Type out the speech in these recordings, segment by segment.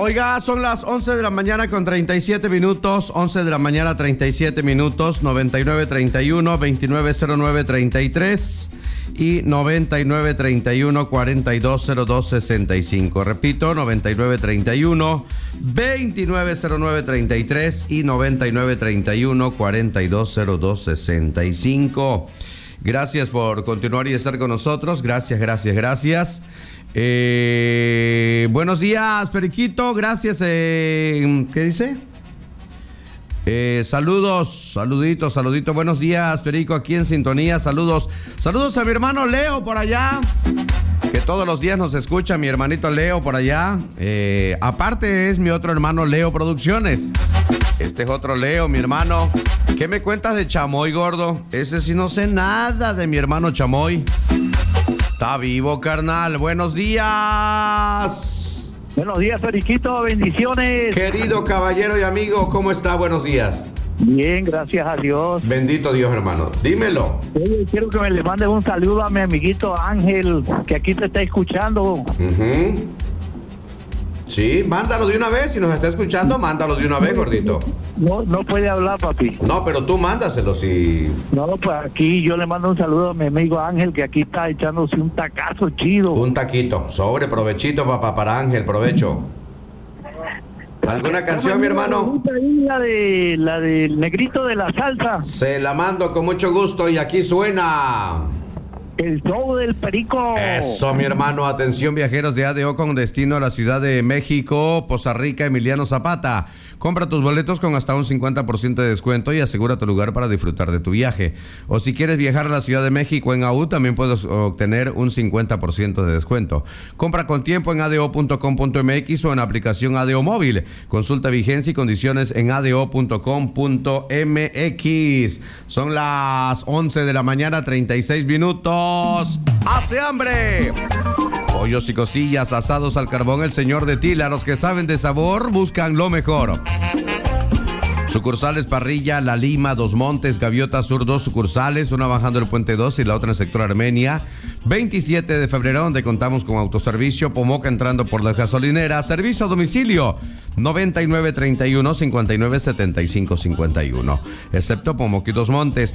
Oiga, son las 11 de la mañana con 37 minutos, 11 de la mañana 37 minutos, 9931-2909-33 y 9931-4202-65. Repito, 9931-2909-33 y 9931-4202-65. Gracias por continuar y estar con nosotros. Gracias. Buenos días, Periquito. Gracias. ¿Qué dice? Saluditos. Buenos días, Perico, aquí en sintonía. Saludos a mi hermano Leo por allá, que todos los días nos escucha, mi hermanito Leo por allá. Aparte es mi otro hermano Leo Producciones. Este es otro Leo, mi hermano. ¿Qué me cuentas de Chamoy, gordo? Ese sí no sé nada de mi hermano Chamoy. Está vivo, carnal. Buenos días. Buenos días, Periquito. Bendiciones. Querido caballero y amigo, ¿cómo está? Buenos días. Bien, gracias a Dios. Bendito Dios, hermano. Dímelo. Quiero que me le mandes un saludo a mi amiguito Ángel, que aquí te está escuchando. Sí, mándalo de una vez. Si nos está escuchando, mándalo de una vez, gordito. No puede hablar, papi. No, pero tú mándaselo, si... No, pues aquí yo le mando un saludo a mi amigo Ángel, que aquí está echándose un tacazo chido. Un taquito. Sobre, provechito, papá, para Ángel, provecho. ¿Alguna canción, mi hermano? La del negrito de la salsa. Se la mando con mucho gusto y aquí suena... El show del Perico. Eso, mi hermano. Atención, viajeros de ADO con destino a la Ciudad de México, Poza Rica, Emiliano Zapata. Compra tus boletos con hasta un 50% de descuento y asegura tu lugar para disfrutar de tu viaje. O si quieres viajar a la Ciudad de México en AU, también puedes obtener un 50% de descuento. Compra con tiempo en ado.com.mx o en la aplicación ADO Móvil. Consulta vigencia y condiciones en ado.com.mx. Son las 11 de la mañana, 36 minutos. ¡Hace hambre! Pollos y costillas asados al carbón El Señor de Tila. Los que saben de sabor buscan lo mejor. Sucursales Parrilla, La Lima, Dos Montes, Gaviota Sur, 2 sucursales, una bajando el Puente 2 y la otra en el sector Armenia. 27 de febrero, donde contamos con autoservicio. Pomoca entrando por la gasolinera. Servicio a domicilio 9931-597551. Excepto Pomoca y Dos Montes,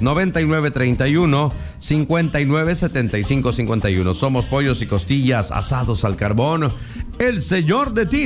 9931-597551. Somos pollos y costillas asados al carbón El Señor de Tila.